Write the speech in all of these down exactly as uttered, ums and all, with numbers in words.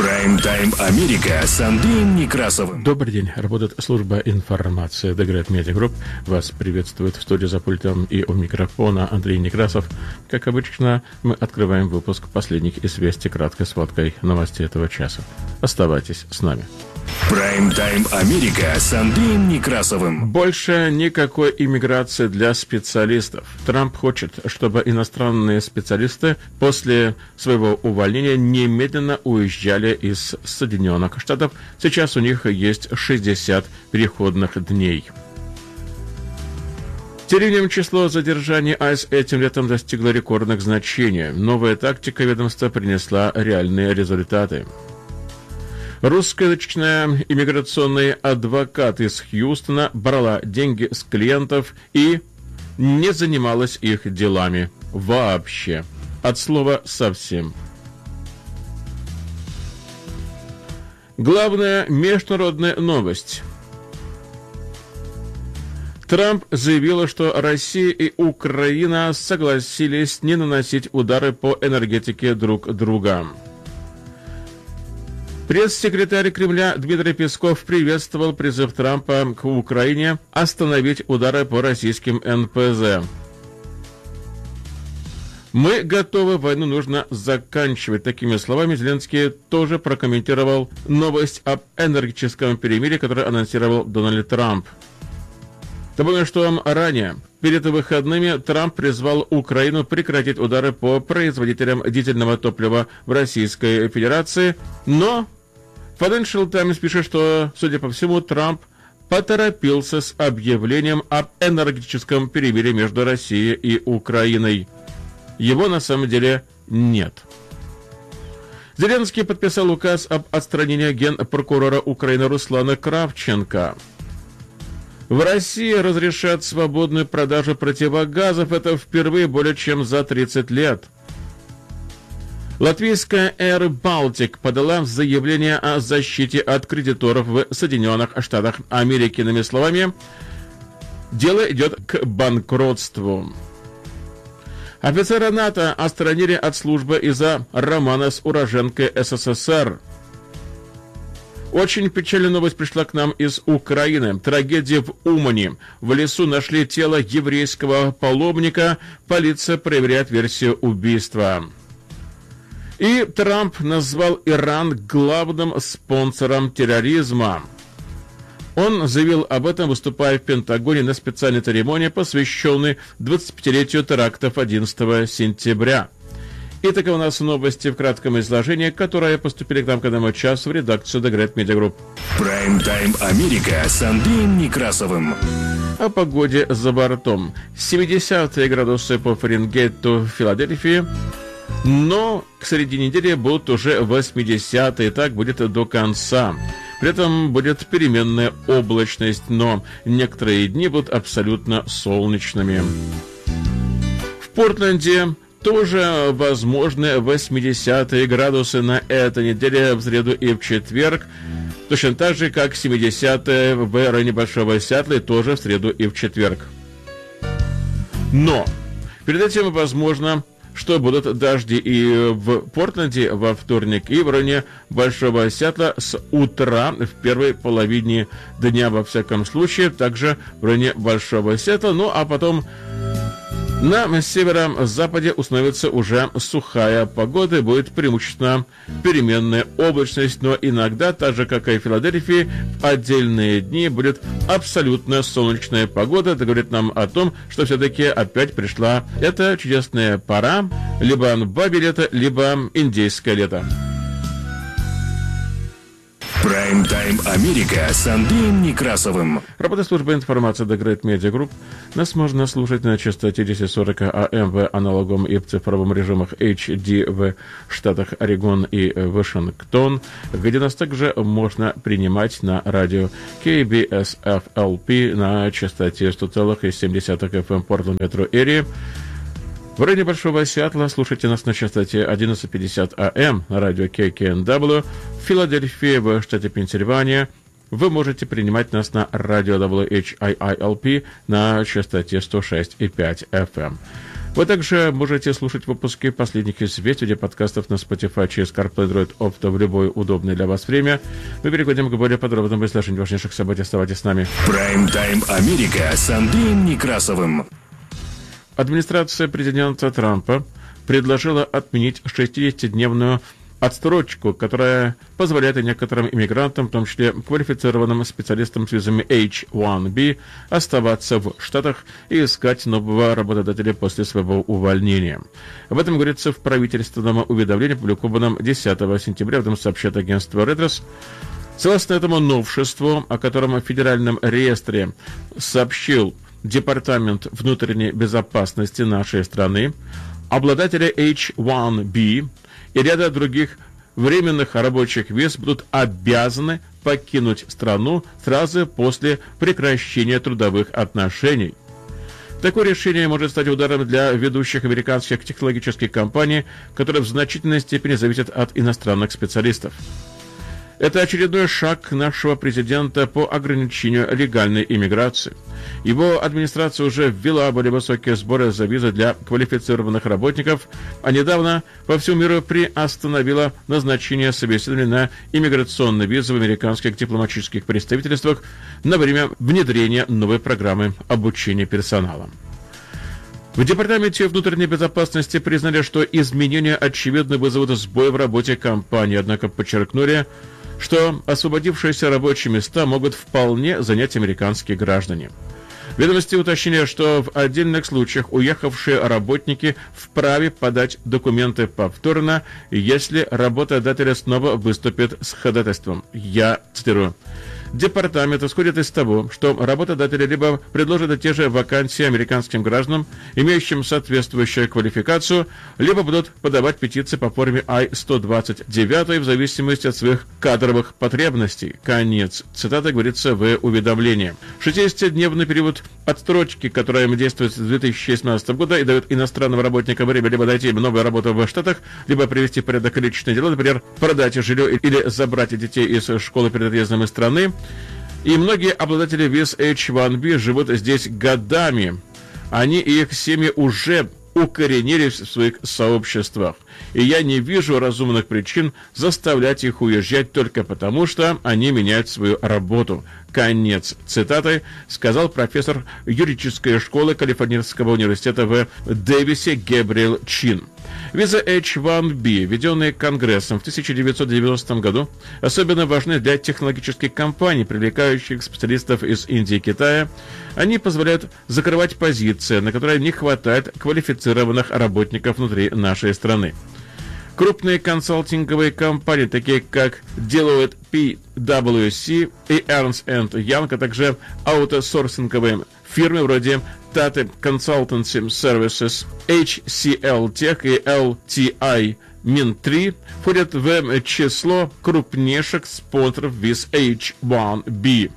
Прайм-тайм Америка с Андреем Некрасовым. Добрый день. Работает служба информации Дегрейт Медиа Групп. Вас приветствует в студии за пультом и у микрофона Андрей Некрасов. Как обычно, мы открываем выпуск последних известий краткой сводкой новостей этого часа. Оставайтесь с нами. Прайм-тайм Америка с Андреем Некрасовым. Больше никакой иммиграции для специалистов. Трамп хочет, чтобы иностранные специалисты после своего увольнения немедленно уезжали из Соединенных Штатов. Сейчас у них есть шестьдесят переходных дней. Тем временем число задержаний АЭС этим летом достигло рекордных значений. Новая тактика ведомства принесла реальные результаты. Русскоязычная иммиграционный адвокат из Хьюстона брала деньги с клиентов и не занималась их делами вообще. От слова совсем. Главная международная новость. Трамп заявил, что Россия и Украина согласились не наносить удары по энергетике друг друга. Пресс-секретарь Кремля Дмитрий Песков приветствовал призыв Трампа к Украине остановить удары по российским эн пэ зэ. «Мы готовы, войну нужно заканчивать». Такими словами Зеленский тоже прокомментировал новость об энергетическом перемирии, которое анонсировал Дональд Трамп. Напомню, что ранее, перед выходными, Трамп призвал Украину прекратить удары по производителям дизельного топлива в Российской Федерации, но Financial Times пишет, что, судя по всему, Трамп поторопился с объявлением об энергетическом перемирии между Россией и Украиной. Его на самом деле нет. Зеленский подписал указ об отстранении генпрокурора Украины Руслана Кравченко. В России разрешат свободную продажу противогазов. Это впервые более чем за тридцать лет. Латвийская Air Baltic подала заявление о защите от кредиторов в Соединенных Штатах Америки. Иными словами, дело идет к банкротству. Офицера НАТО отстранили от службы из-за романа с уроженкой эс эс эс эр. Очень печальная новость пришла к нам из Украины. Трагедия в Умане. В лесу нашли тело еврейского паломника. Полиция проверяет версию убийства. И Трамп назвал Иран главным спонсором терроризма. Он заявил об этом, выступая в Пентагоне на специальной церемонии, посвященной двадцатипятилетию терактов одиннадцатого сентября. Итак, у нас новости в кратком изложении, которые поступили к нам к этому часу в редакцию Дегрейт Медиа Групп. Прайм-тайм Америка с Андреем Некрасовым. О погоде за бортом. семидесятые градусы по Фаренгейту в Филадельфии, но к середине недели будут уже восьмидесятые, так будет до конца. При этом будет переменная облачность, но некоторые дни будут абсолютно солнечными. В Портленде тоже возможны восьмидесятые градусы на этой неделе, в среду и в четверг. Точно так же, как семидесятые в районе Большого Сиэтла, тоже в среду и в четверг. Но перед этим возможно, что будут дожди и в Портленде во вторник, и в районе Большого Сиэтла с утра, в первой половине дня, во всяком случае, также в районе Большого Сиэтла. Ну, а потом на северо-западе установится уже сухая погода, будет преимущественно переменная облачность, но иногда, так же как и в Филадельфии, в отдельные дни будет абсолютно солнечная погода. Это говорит нам о том, что все-таки опять пришла эта чудесная пора, либо бабье лето, либо индейское лето. Прайм-тайм Америка с Андреем Некрасовым. Работает служба информации Дегрейт Медиа Групп. Нас можно слушать на частоте десять сорок АМ в аналоговом и в цифровом режимах эйч ди в штатах Орегон и Вашингтон, где нас также можно принимать на радио кей би эс эф эл пи на частоте сто целых семь десятых эф эм Портленд Метро Эрии. В районе Большого Сиэтла слушайте нас на частоте одиннадцать пятьдесят АМ на радио кей кей эн дабл ю. В Филадельфии, в штате Пенсильвания, вы можете принимать нас на радио дабл ю эйч ай ай эл пи на частоте сто шесть и пять эф эм. Вы также можете слушать выпуски последних известий, подкастов на Spotify через CarPlay, Android Auto в любое удобное для вас время. Мы переходим к более подробному изложению важнейших событий. Оставайтесь с нами. Прайм-тайм Америка с Андреем Некрасовым. Администрация президента Трампа предложила отменить шестидесятидневную отсрочку, которая позволяет некоторым иммигрантам, в том числе квалифицированным специалистам с визами эйч один би, оставаться в Штатах и искать нового работодателя после своего увольнения. Об этом говорится в правительственном уведомлении, опубликованном десятого сентября, об этом сообщает агентство Reuters. Согласно этому новшеству, о котором в Федеральном реестре сообщил Департамент внутренней безопасности нашей страны, обладатели эйч один би и ряда других временных рабочих виз будут обязаны покинуть страну сразу после прекращения трудовых отношений. Такое решение может стать ударом для ведущих американских технологических компаний, которые в значительной степени зависят от иностранных специалистов. Это очередной шаг нашего президента по ограничению легальной иммиграции. Его администрация уже ввела более высокие сборы за визы для квалифицированных работников, а недавно по всему миру приостановила назначение собеседований на иммиграционные визы в американских дипломатических представительствах на время внедрения новой программы обучения персонала. В Департаменте внутренней безопасности признали, что изменения очевидно вызовут сбой в работе компании, однако подчеркнули, что освободившиеся рабочие места могут вполне занять американские граждане. Ведомости уточнили, что в отдельных случаях уехавшие работники вправе подать документы повторно, если работодатель снова выступит с ходатайством. Я цитирую. Департамент исходит из того, что работодатели либо предложат те же вакансии американским гражданам, имеющим соответствующую квалификацию, либо будут подавать петиции по форме ай сто двадцать девять в зависимости от своих кадровых потребностей. Конец цитаты говорится в уведомлении. шестидесятидневный период отсрочки, которая действует с две тысячи шестнадцатого года и дает иностранным работникам время либо найти новую работу в Штатах, либо привести в порядок личные дела, например, продать жилье или забрать детей из школы перед отъездом из страны. И многие обладатели виз эйч один би живут здесь годами. Они и их семьи уже укоренились в своих сообществах. И я не вижу разумных причин заставлять их уезжать только потому, что они меняют свою работу. Конец цитаты, сказал профессор юридической школы Калифорнийского университета в Дэвисе Гэбриэл Чин. Визы эйч один би, введенные Конгрессом в тысяча девятьсот девяностом году, особенно важны для технологических компаний, привлекающих специалистов из Индии и Китая. Они позволяют закрывать позиции, на которые не хватает квалифицированных работников внутри нашей страны. Крупные консалтинговые компании, такие как Deloitte, пи дабл ю си и Ernst энд Young, а также аутосорсинговые фирмы вроде Tate Consultancy Services, эйч си эл Tech и эл ти ай Min3 входят в число крупнейших спонсоров виз эйч один би.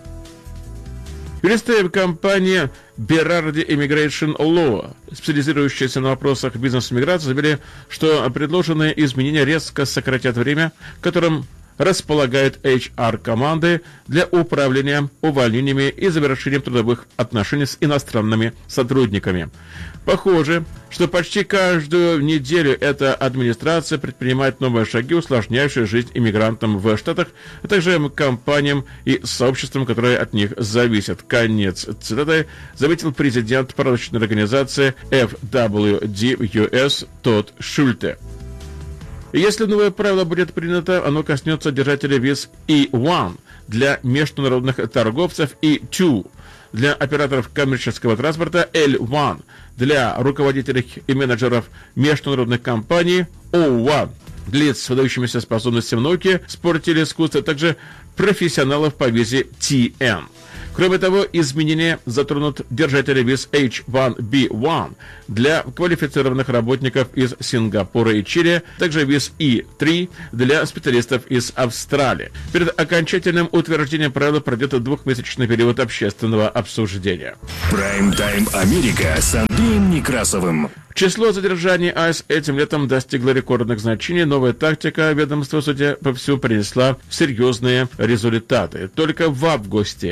Юристы компании Berardi Immigration Law, специализирующаяся на вопросах бизнес-миграции, заявили, что предложенные изменения резко сократят время, которым располагают эйч ар-команды для управления увольнениями и завершением трудовых отношений с иностранными сотрудниками. Похоже, что почти каждую неделю эта администрация предпринимает новые шаги, усложняющие жизнь иммигрантам в Штатах, а также компаниям и сообществам, которые от них зависят. Конец цитаты заметил президент правозащитной организации эф дабл ю ди ю эс Тодд Шульте. Если новое правило будет принято, оно коснется держателей виз и один для международных торговцев и два для операторов коммерческого транспорта, эл один для руководителей и менеджеров международных компаний, о один для лиц с выдающимися способностями в науке, спорте или искусстве, а также профессионалов по визе ти эн. Кроме того, изменения затронут держателей виз эйч один би один для квалифицированных работников из Сингапура и Чили, также виз и три для специалистов из Австралии. Перед окончательным утверждением правила пройдет двухмесячный период общественного обсуждения. Прайм-тайм Америка с Андреем Некрасовым. Число задержаний ай эс этим летом достигло рекордных значений. Новая тактика ведомства, судя по всему, принесла серьезные результаты. Только в августе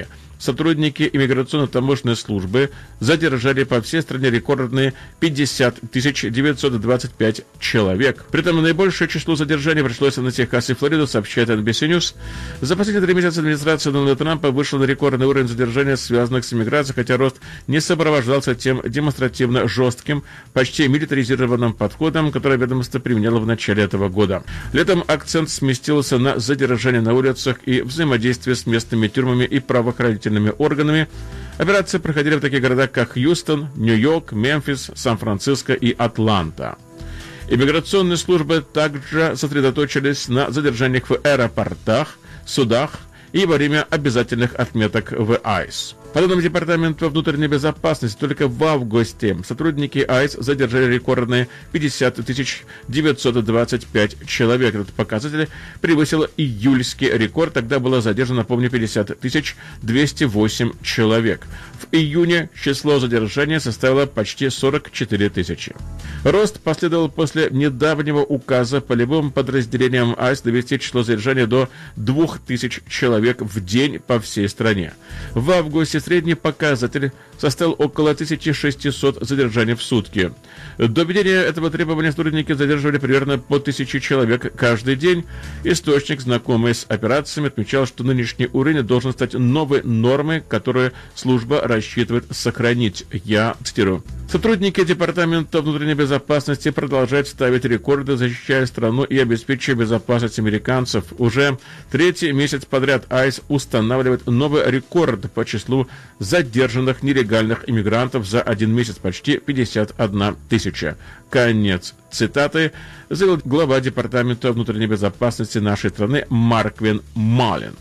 сотрудники иммиграционно-таможенной службы задержали по всей стране рекордные пятьдесят тысяч девятьсот двадцать пять человек. При этом наибольшее число задержаний пришлось на Техас и Флориду, сообщает эн би си News. За последние три месяца администрация Дональда Трампа вышла на рекордный уровень задержания, связанных с иммиграцией, хотя рост не сопровождался тем демонстративно жестким, почти милитаризированным подходом, который ведомство применяло в начале этого года. Летом акцент сместился на задержание на улицах и взаимодействие с местными тюрьмами и правоохранительными органами. Операции проходили в таких городах, как Хьюстон, Нью-Йорк, Мемфис, Сан-Франциско и Атланта. Иммиграционные службы также сосредоточились на задержаниях в аэропортах, судах и во время обязательных отметок в айс. По данным Департамента внутренней безопасности, только в августе сотрудники айс задержали рекордные пятьдесят тысяч девятьсот двадцать пять человек. Этот показатель превысил июльский рекорд. Тогда было задержано, напомню, пятьдесят тысяч двести восемь человек. В июне число задержаний составило почти сорок четыре тысячи. Рост последовал после недавнего указа по любым подразделениям айс довести число задержаний до двух тысяч человек в день по всей стране. В августе средний показатель составил около тысячи шестисот задержаний в сутки. До введения этого требования сотрудники задерживали примерно по тысяче человек каждый день. Источник, знакомый с операциями, отмечал, что нынешний уровень должен стать новой нормой, которую служба рассчитывает сохранить. Я цитирую. Сотрудники Департамента внутренней безопасности продолжают ставить рекорды, защищая страну и обеспечивая безопасность американцев. Уже третий месяц подряд айс устанавливает новый рекорд по числу задержанных нелегальных иммигрантов за один месяц, почти пятьдесят одна тысяча. Конец цитаты, заявил глава Департамента внутренней безопасности нашей страны Марквин Малин.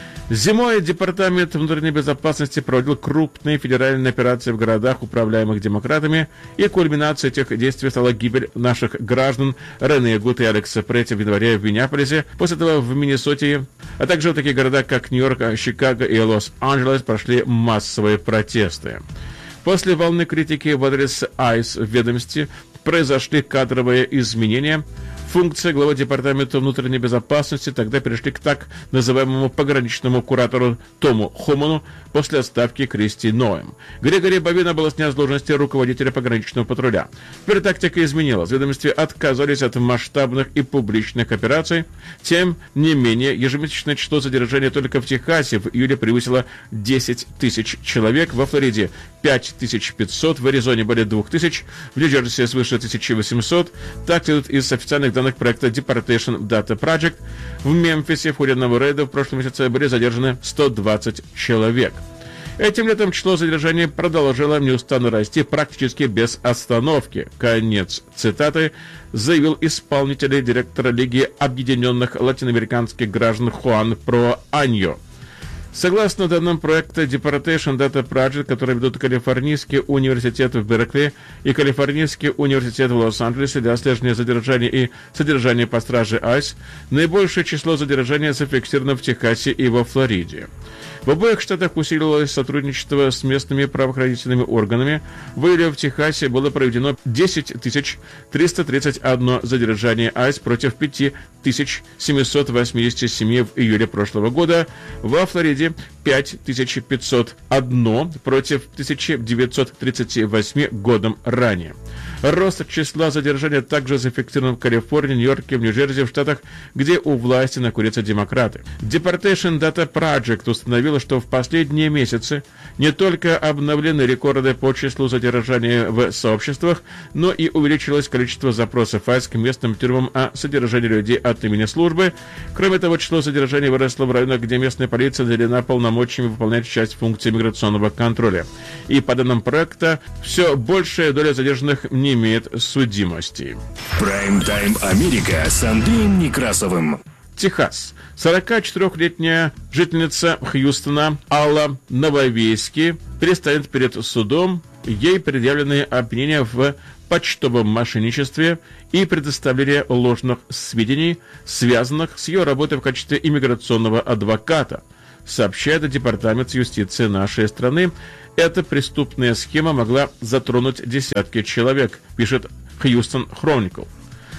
Зимой Департамент внутренней безопасности проводил крупные федеральные операции в городах, управляемых демократами, и кульминацией этих действий стала гибель наших граждан Рене Гуд и Алекса Претти в январе в Миннеаполисе. После этого в Миннесоте, а также в таких городах, как Нью-Йорк, Чикаго и Лос-Анджелес, прошли массовые протесты. После волны критики в адрес айс в ведомстве произошли кадровые изменения. Функции главы Департамента внутренней безопасности тогда перешли к так называемому пограничному куратору Тому Хоману после отставки Кристи Ноэм. Грегори Бовина был снят с должности руководителя пограничного патруля. Теперь тактика изменилась. В ведомстве отказались от масштабных и публичных операций. Тем не менее, ежемесячное число задержаний только в Техасе в июле превысило десять тысяч человек, во Флориде пять тысяч пятьсот, в Аризоне более двух тысяч, в Нью-Джерси свыше тысячи восьмисот. Так следует из официальных данных проекта Deportation Data Project. В Мемфисе в ходе одного рейда в прошлом месяце были задержаны сто двадцать человек. Этим летом число задержаний продолжило неустанно расти практически без остановки. Конец цитаты, заявил исполнительный директор Лиги Объединенных Латиноамериканских Граждан Хуан Про Аньо. Согласно данным проекта Deportation Data Project, который ведут Калифорнийский университет в Беркли и Калифорнийский университет в Лос-Анджелесе для отслеживания задержаний и содержания по страже айс, наибольшее число задержаний зафиксировано в Техасе и во Флориде. В обоих штатах усилилось сотрудничество с местными правоохранительными органами. В июле в Техасе было проведено десять тысяч триста тридцать одно задержание айс против пять тысяч семьсот восемьдесят семь в июле прошлого года. Во Флориде пять тысяч пятьсот один против тысяча девятьсот тридцать восемь годом ранее. Рост числа задержаний также зафиксирован в Калифорнии, Нью-Йорке, в Нью-Джерси, в штатах, где у власти находятся демократы. Deportation Data Project установила, что в последние месяцы не только обновлены рекорды по числу задержаний в сообществах, но и увеличилось количество запросов айс к местным тюрьмам о содержании людей от имени службы. Кроме того, число задержаний выросло в районах, где местная полиция наделена полномочиями выполнять часть функций миграционного контроля. И по данным проекта, все большая доля задержанных не имеет судимости. Прайм-тайм Америка с Андреем Некрасовым. Техас. сорокачетырёхлетняя жительница Хьюстона Алла Нововейски предстанет перед судом. Ей предъявлены обвинения в почтовом мошенничестве и предоставлении ложных сведений, связанных с ее работой в качестве иммиграционного адвоката, сообщает Департамент юстиции нашей страны. Эта преступная схема могла затронуть десятки человек, пишет Хьюстон Хроникл.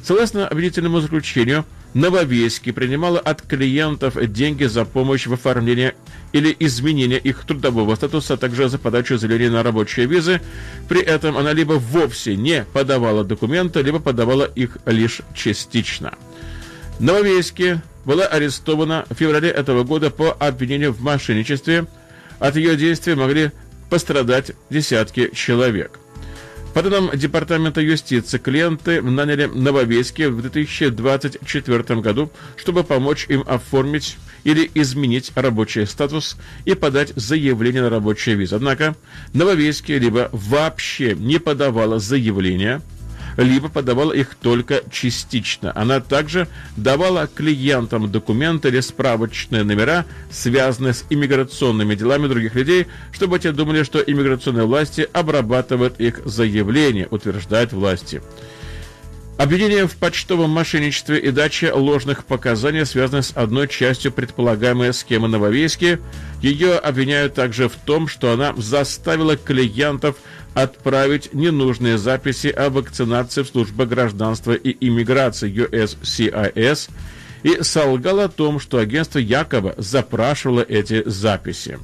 Согласно обвинительному заключению, Нововейский принимала от клиентов деньги за помощь в оформлении или изменении их трудового статуса, а также за подачу заявлений на рабочие визы. При этом она либо вовсе не подавала документы, либо подавала их лишь частично. Нововейский была арестована в феврале этого года по обвинению в мошенничестве. От ее действий могли пострадать десятки человек. По данным Департамента юстиции, клиенты наняли Нововейский в две тысячи двадцать четвёртом году, чтобы помочь им оформить или изменить рабочий статус и подать заявление на рабочую визу. Однако Нововейский либо вообще не подавала заявления, либо подавала их только частично. Она также давала клиентам документы или справочные номера, связанные с иммиграционными делами других людей, чтобы те думали, что иммиграционные власти обрабатывают их заявления, утверждают власти. Обвинение в почтовом мошенничестве и даче ложных показаний связаны с одной частью предполагаемой схемы Нововейски. Ее обвиняют также в том, что она заставила клиентов отправить ненужные записи о вакцинации в службу гражданства и иммиграции ю эс си ай эс и солгала о том, что агентство якобы запрашивало эти записи.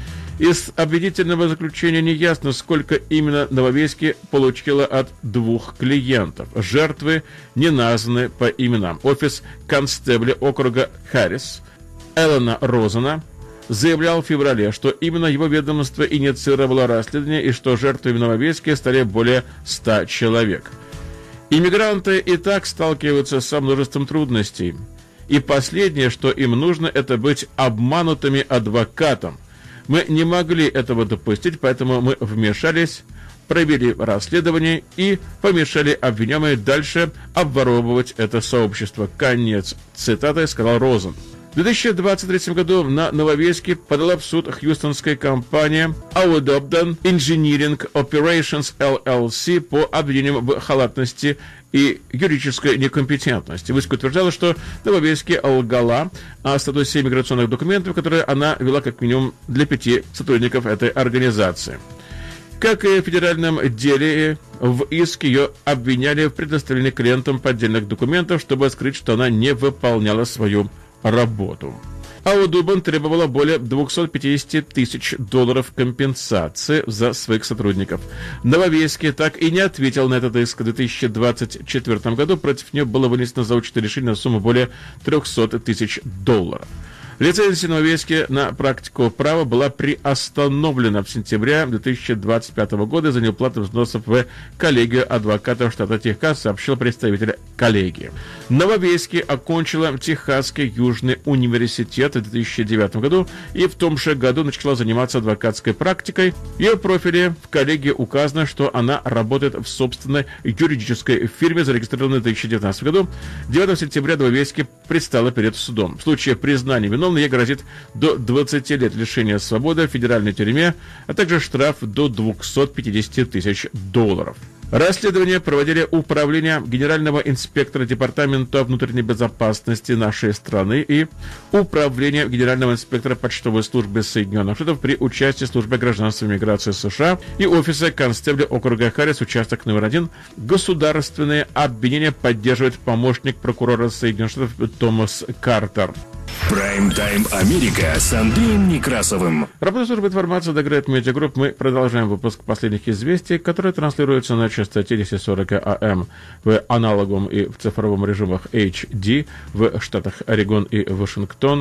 Из обвинительного заключения неясно, сколько именно Нововейский получила от двух клиентов. Жертвы не названы по именам. Офис констебля округа Харрис Эллена Розена заявлял в феврале, что именно его ведомство инициировало расследование и что жертвами Нововейски стали более ста человек. Иммигранты и так сталкиваются со множеством трудностей. И последнее, что им нужно, это быть обманутыми адвокатом. Мы не могли этого допустить, поэтому мы вмешались, провели расследование и помешали обвиняемым дальше обворовывать это сообщество. Конец цитаты, сказал Розен. В две тысячи двадцать третьем году на Нововейский подала в суд хьюстонская компания Audubon Engineering Operations эл эл си по обвинениям в халатности и юридической некомпетентности. В иске утверждала, что Нововейский лгала о статусе иммиграционных документов, которые она вела как минимум для пяти сотрудников этой организации. Как и в федеральном деле, в иске ее обвиняли в предоставлении клиентам поддельных документов, чтобы скрыть, что она не выполняла свою работу. Audubon требовала более двухсот пятидесяти тысяч долларов компенсации за своих сотрудников. Нововейский так и не ответил на этот иск. В две тысячи двадцать четвёртом году против нее было вынесено заочное решение на сумму более трехсот тысяч долларов. Лицензия Нововейски на практику права была приостановлена в сентябре две тысячи двадцать пятого года за неуплату взносов в коллегию адвокатов штата Техас, сообщил представитель коллегии. Нововейски окончила Техасский Южный университет в две тысячи девятом году и в том же году начала заниматься адвокатской практикой. В ее профиле в коллегии указано, что она работает в собственной юридической фирме, зарегистрированной в две тысячи девятнадцатом году. девятого сентября Нововейски предстала перед судом. В случае признания виновной ей грозит до двадцати лет лишения свободы в федеральной тюрьме, а также штраф до двухсот пятидесяти тысяч долларов. Расследование проводили Управление Генерального инспектора Департамента внутренней безопасности нашей страны и Управление Генерального инспектора почтовой службы Соединенных Штатов при участии Службы гражданства и миграции США и Офиса констебля округа Харрис, участок номер один. Государственные обвинения поддерживает помощник прокурора Соединенных Штатов Томас Картер. Прайм-тайм Америка с Андреем Некрасовым. Работа службы информации The Great Media Group. Мы продолжаем выпуск последних известий, которые транслируются на частоте десять сорок АМ в аналоговом и в цифровом режимах эйч ди в штатах Орегон и Вашингтон,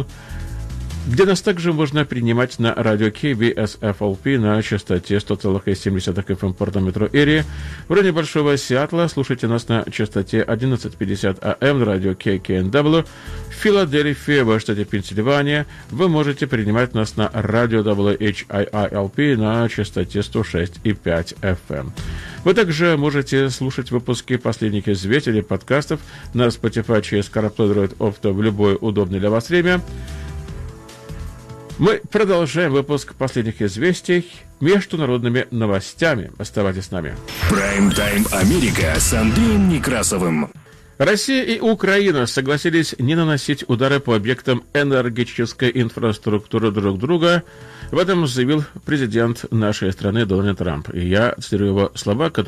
где нас также можно принимать на радио кей би эс эф эл пи на частоте сто целых семь десятых эф эм порта метро Эри. В районе Большого Сиэтла слушайте нас на частоте одиннадцать пятьдесят АМ на радио кей кей эн дабл ю. В Филадельфии, в штате Пенсильвания, вы можете принимать нас на радио дабл ю эйч ай ай эл пи на частоте сто шесть и пять эф эм. Вы также можете слушать выпуски последних известий или подкастов на Spotify через CarPlay, Android Auto в любое удобное для вас время. Мы продолжаем выпуск последних известий международными новостями. Оставайтесь с нами. Прайм-тайм Америка с Андреем Некрасовым. Россия и Украина согласились не наносить удары по объектам энергетической инфраструктуры друг друга. В этом заявил президент нашей страны Дональд Трамп. И я цитирую его слова, которые